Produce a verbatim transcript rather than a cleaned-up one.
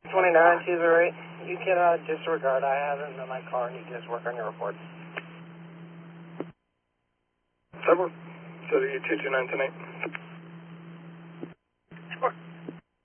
twenty-nine two zero eight. You can uh, disregard. I have him in my car and you can just work on your report. Cyber, so you two two nine tonight.